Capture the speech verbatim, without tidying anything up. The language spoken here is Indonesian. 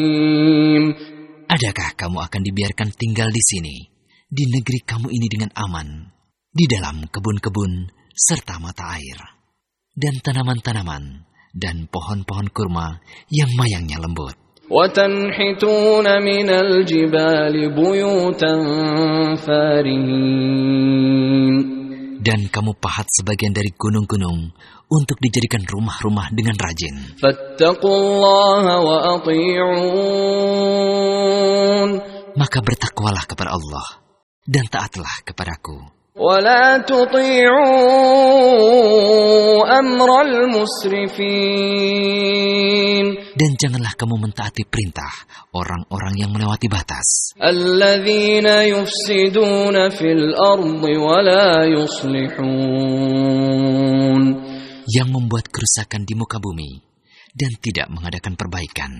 Adakah kamu akan dibiarkan tinggal di sini, di negeri kamu ini dengan aman, di dalam kebun-kebun serta mata air, dan tanaman-tanaman, dan pohon-pohon kurma yang mayangnya lembut. وَتَنْحِتُونَ مِنَ الْجِبَالِ بُيُوتًا فَارِهِينَ. Dan kamu pahat sebagian dari gunung-gunung untuk dijadikan rumah-rumah dengan rajin. فَاتَّقُوا اللَّهَ وَأَطِيعُونَ. Maka bertakwalah kepada Allah dan taatlah kepadaku. وَلَا تُطِيعُوا أَمْرَ الْمُسْرِفِينَ. Dan janganlah kamu mentaati perintah orang-orang yang melewati batas. الَّذِينَ يُفْسِدُونَ فِي الْأَرْضِ وَلَا يُصْلِحُونَ. Yang membuat kerusakan di muka bumi dan tidak mengadakan perbaikan.